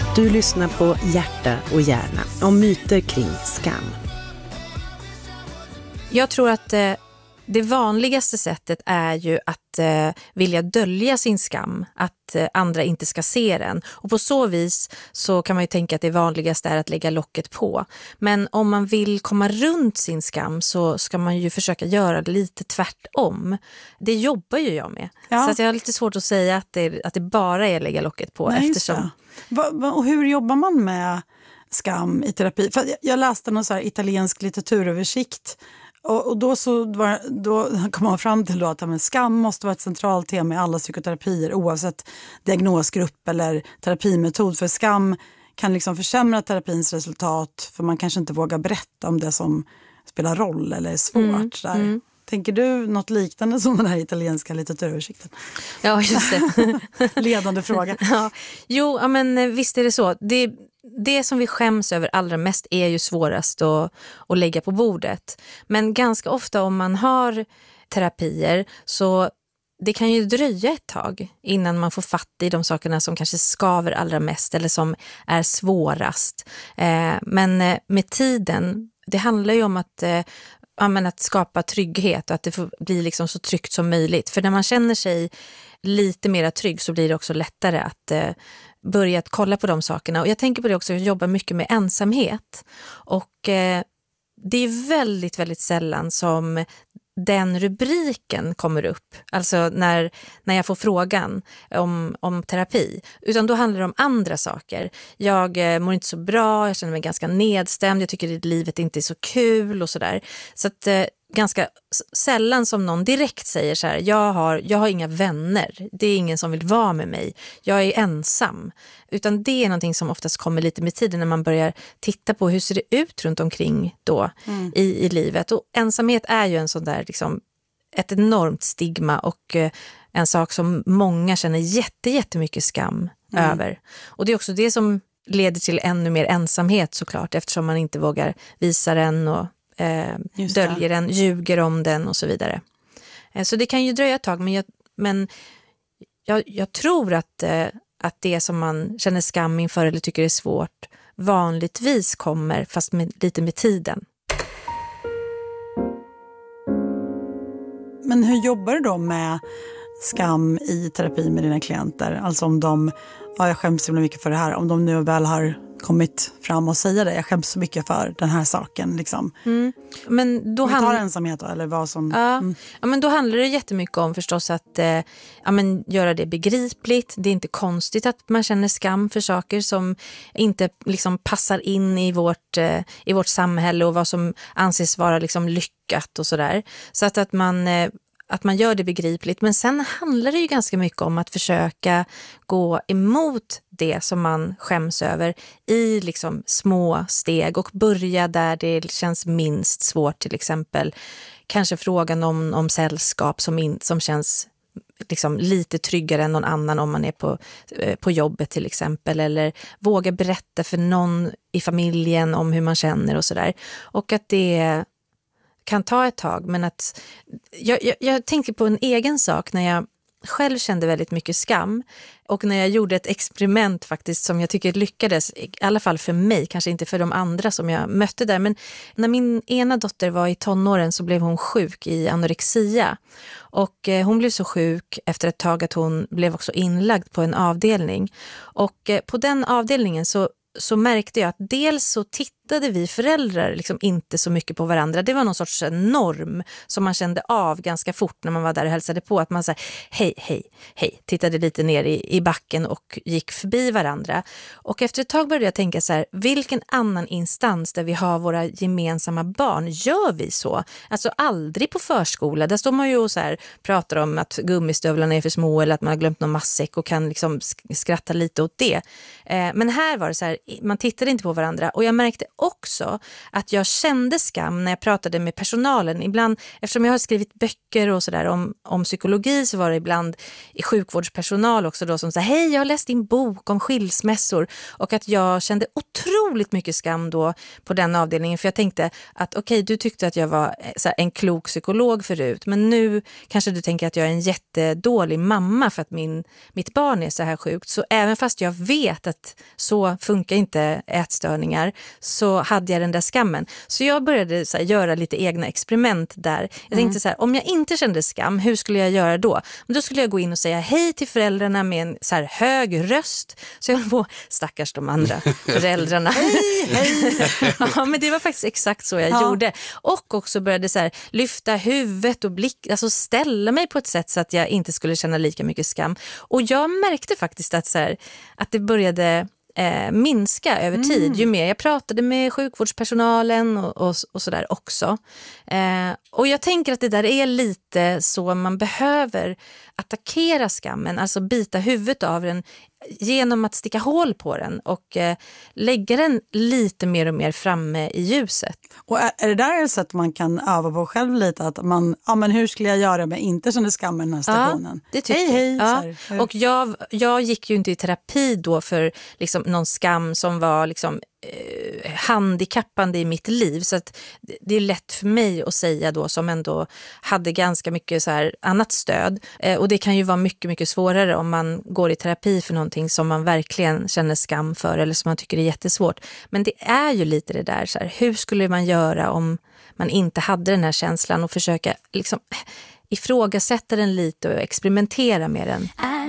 Du lyssnar på Hjärta och hjärna om myter kring skam. Jag tror att det vanligaste sättet är ju att vilja dölja sin skam, att andra inte ska se den. Och på så vis så kan man ju tänka att det vanligaste är att lägga locket på. Men om man vill komma runt sin skam så ska man ju försöka göra det lite tvärtom. Det jobbar ju jag med. Ja. Så att jag har lite svårt att säga att det bara är att lägga locket på. Nej, eftersom... Och hur jobbar man med skam i terapi? För jag läste någon så här italiensk litteraturöversikt. Och då kom man fram till att skam måste vara ett centralt tema i alla psykoterapier oavsett diagnosgrupp eller terapimetod. För skam kan liksom försämra terapins resultat för man kanske inte vågar berätta om det som spelar roll eller är svårt. Tänker du något liknande som den här italienska litteraturöversikten? Ja, just det. Ledande fråga. Ja. Jo, men visst är det så. Det som vi skäms över allra mest är ju svårast att lägga på bordet. Men ganska ofta om man har terapier så det kan ju dröja ett tag innan man får fatt i de sakerna som kanske skaver allra mest eller som är svårast. Men med tiden, det handlar ju om att skapa trygghet och att det får bli liksom så tryggt som möjligt. För när man känner sig lite mer trygg så blir det också lättare att börja att kolla på de sakerna. Och jag tänker på det också, jag jobbar mycket med ensamhet. Och det är väldigt, väldigt sällan som den rubriken kommer upp. Alltså när jag får frågan om terapi. Utan då handlar det om andra saker. Jag mår inte så bra, jag känner mig ganska nedstämd, jag tycker att livet inte är så kul och sådär. Så att ganska sällan som någon direkt säger så här: jag har inga vänner, det är ingen som vill vara med mig, jag är ensam. Utan det är någonting som oftast kommer lite med tiden när man börjar titta på hur ser det ut runt omkring då i livet. Och ensamhet är ju en sån där liksom, ett enormt stigma och en sak som många känner jättemycket skam över. Och det är också det som leder till ännu mer ensamhet såklart, eftersom man inte vågar visa den och döljer den, ljuger om den och så vidare. Så det kan ju dröja ett tag, men jag tror att det som man känner skam inför eller tycker är svårt vanligtvis kommer fast lite med tiden. Men hur jobbar du då med skam i terapi med dina klienter? Alltså om de, jag skäms så mycket för det här, om de nu väl har kommit fram och säger det, jag skäms så mycket för den här saken liksom. Men då tar ensamhet då, eller vad som... Ja, men då handlar det jättemycket om förstås att göra det begripligt. Det är inte konstigt att man känner skam för saker som inte liksom passar in i vårt samhälle och vad som anses vara liksom lyckat och sådär. Så att man gör det begripligt. Men sen handlar det ju ganska mycket om att försöka gå emot det som man skäms över i liksom små steg och börja där det känns minst svårt, till exempel. Kanske frågan om sällskap som känns liksom lite tryggare än någon annan om man är på jobbet till exempel. Eller våga berätta för någon i familjen om hur man känner och sådär. Och att det kan ta ett tag, men att jag tänker på en egen sak när jag själv kände väldigt mycket skam och när jag gjorde ett experiment faktiskt som jag tycker lyckades, i alla fall för mig, kanske inte för de andra som jag mötte där, men när min ena dotter var i tonåren så blev hon sjuk i anorexia och hon blev så sjuk efter ett tag att hon blev också inlagd på en avdelning och på den avdelningen så märkte jag att dels så tittade vi föräldrar liksom inte så mycket på varandra. Det var någon sorts norm som man kände av ganska fort när man var där och hälsade på. Att man sa hej, tittade lite ner i backen och gick förbi varandra. Och efter ett tag började jag tänka så här, vilken annan instans där vi har våra gemensamma barn gör vi så? Alltså aldrig på förskola. Där står man ju och så här, pratar om att gummistövlarna är för små eller att man har glömt någon matsäck och kan liksom skratta lite åt det. Men här var det så här, man tittade inte på varandra och jag märkte också att jag kände skam när jag pratade med personalen. Ibland, eftersom jag har skrivit böcker och sådär om psykologi, så var det ibland i sjukvårdspersonal också då som sa hej, jag har läst din bok om skilsmässor, och att jag kände otroligt mycket skam då på den avdelningen, för jag tänkte att okej, du tyckte att jag var så här, en klok psykolog förut, men nu kanske du tänker att jag är en jättedålig mamma för att mitt barn är så här sjukt. Så även fast jag vet att så funkar inte ätstörningar, så hade jag den där skammen. Så jag började så här, göra lite egna experiment där. Jag tänkte så här, om jag inte kände skam, hur skulle jag göra då? Men då skulle jag gå in och säga hej till föräldrarna med en så här hög röst. Så jag höll på, stackars de andra föräldrarna. Hej. Ja, men det var faktiskt exakt så jag gjorde. Och också började så här, lyfta huvudet och alltså ställa mig på ett sätt så att jag inte skulle känna lika mycket skam. Och jag märkte faktiskt att, så här, att det började minska över tid. Ju mer jag pratade med sjukvårdspersonalen och sådär också. Och jag tänker att det där är lite så man behöver attackera skammen, alltså bita huvudet av den genom att sticka hål på den och lägga den lite mer och mer framme i ljuset. Och är det där ett sätt man kan öva på själv lite? Att man, men hur skulle jag göra med inte känner skam i den här stationen? Ja, det tycker hej. Ja. Och jag gick ju inte i terapi då för liksom någon skam som var liksom handikappande i mitt liv, så att det är lätt för mig att säga då, som ändå hade ganska mycket så här annat stöd, och det kan ju vara mycket, mycket svårare om man går i terapi för någonting som man verkligen känner skam för eller som man tycker är jättesvårt. Men det är ju lite det där så här, hur skulle man göra om man inte hade den här känslan, och försöka liksom ifrågasätta den lite och experimentera med den.